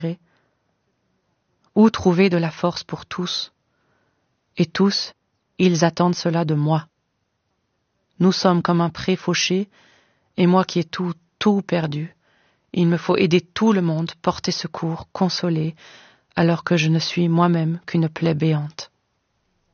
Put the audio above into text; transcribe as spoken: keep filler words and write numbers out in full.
Où trouver de la force pour tous? Et tous, ils attendent cela de moi. Nous sommes comme un pré fauché, et moi qui ai tout, tout perdu. Il me faut aider tout le monde, porter secours, consoler, alors que je ne suis moi-même qu'une plaie béante.